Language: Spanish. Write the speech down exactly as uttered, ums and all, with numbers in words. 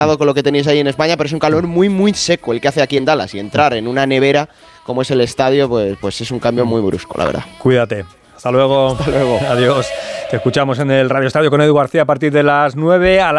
con lo que tenéis ahí en España, pero es un calor muy muy seco el que hace aquí en Dallas, y entrar en una nevera como es el estadio, pues, pues es un cambio muy brusco, la verdad. Cuídate. Hasta luego. Hasta luego. Adiós. Te escuchamos en el Radio Estadio con Edu García a partir de las nueve a la